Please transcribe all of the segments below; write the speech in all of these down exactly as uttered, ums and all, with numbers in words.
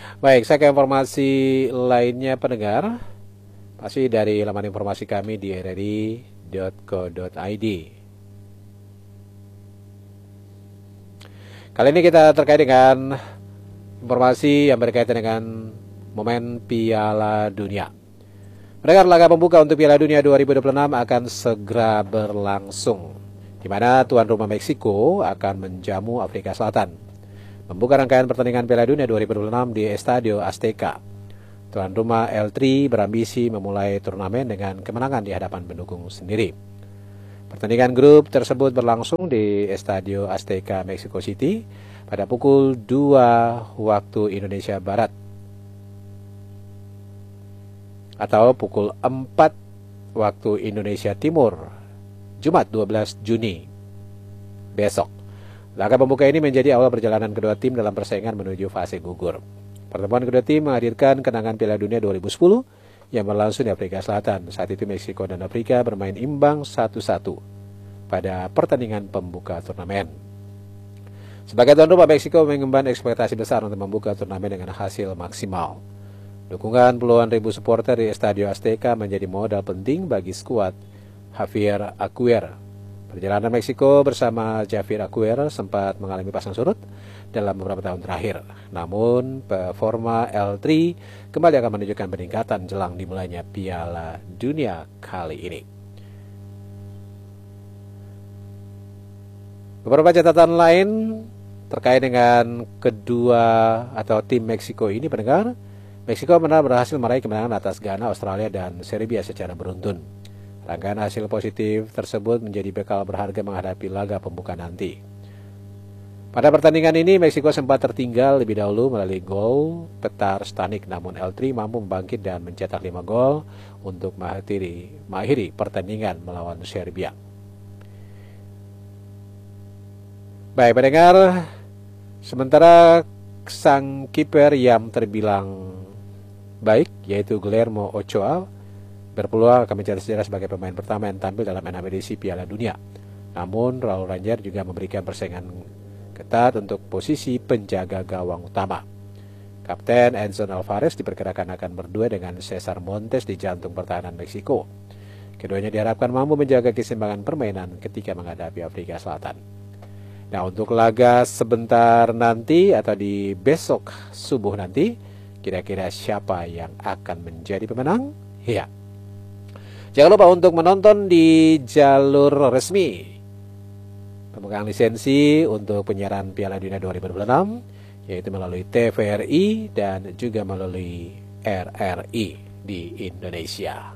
Baik, saya ke informasi lainnya pendengar. Masih dari laman informasi kami di r r i titik co titik i d. Kali ini kita terkait dengan informasi yang berkaitan dengan momen Piala Dunia. Pendengar, laga pembuka untuk Piala Dunia dua ribu dua puluh enam akan segera berlangsung, di mana tuan rumah Meksiko akan menjamu Afrika Selatan. Membuka rangkaian pertandingan Piala Dunia dua ribu dua puluh enam di Estadio Azteca. Tuan rumah El Tri berambisi memulai turnamen dengan kemenangan di hadapan pendukung sendiri. Pertandingan grup tersebut berlangsung di Estadio Azteca, Mexico City pada pukul dua waktu Indonesia Barat atau pukul empat waktu Indonesia Timur, Jumat dua belas Juni besok. Laga pembuka ini menjadi awal perjalanan kedua tim dalam persaingan menuju fase gugur. Pertemuan kedua tim menghadirkan kenangan Piala Dunia dua ribu sepuluh yang berlangsung di Afrika Selatan. Saat itu Meksiko dan Afrika bermain imbang satu satu pada pertandingan pembuka turnamen. Sebagai tuan rumah, Meksiko mengemban ekspektasi besar untuk membuka turnamen dengan hasil maksimal. Dukungan puluhan ribu supporter di Estadio Azteca menjadi modal penting bagi skuad Javier Aguirre. Perjalanan Meksiko bersama Javier Aguirre sempat mengalami pasang surut dalam beberapa tahun terakhir. Namun, performa El Tri kembali akan menunjukkan peningkatan jelang dimulainya Piala Dunia kali ini. Beberapa catatan lain terkait dengan kedua atau tim Meksiko ini, pendengar. Meksiko benar berhasil meraih kemenangan atas Ghana, Australia, dan Serbia secara beruntun. Rangkaian hasil positif tersebut menjadi bekal berharga menghadapi laga pembuka nanti. Pada pertandingan ini, Meksiko sempat tertinggal lebih dahulu melalui gol Petar Stanik, namun El Tri mampu membangkit dan mencetak lima gol untuk mengakhiri, mengakhiri pertandingan melawan Serbia. Baik pendengar, sementara sang kiper yang terbilang baik, yaitu Guillermo Ochoa, berpeluang akan mencatat sejarah sebagai pemain pertama yang tampil dalam enam edisi Piala Dunia. Namun, Raul Ranieri juga memberikan persaingan ketat untuk posisi penjaga gawang utama. Kapten Edson Alvarez diperkirakan akan berdua dengan Cesar Montes di jantung pertahanan Meksiko. Keduanya diharapkan mampu menjaga keseimbangan permainan ketika menghadapi Afrika Selatan. Nah, untuk laga sebentar nanti atau di besok subuh nanti, kira-kira siapa yang akan menjadi pemenang? Ya. Jangan lupa untuk menonton di jalur resmi pemegang lisensi untuk penyiaran Piala Dunia dua ribu dua puluh enam, yaitu melalui T V R I dan juga melalui R R I di Indonesia.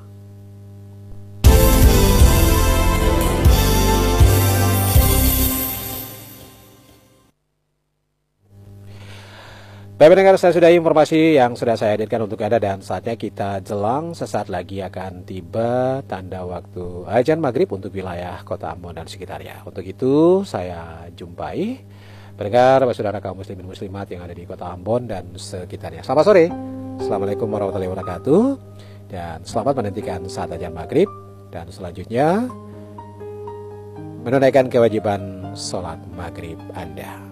Baik pendengar, saya sudah informasi yang sudah saya hadirkan untuk Anda, dan saatnya kita jelang sesaat lagi akan tiba tanda waktu azan maghrib untuk wilayah kota Ambon dan sekitarnya. Untuk itu saya jumpai pendengar saudara kaum muslimin muslimat yang ada di kota Ambon dan sekitarnya. Selamat sore, Assalamualaikum warahmatullahi wabarakatuh, dan selamat menantikan saat azan maghrib dan selanjutnya menunaikan kewajiban sholat maghrib Anda.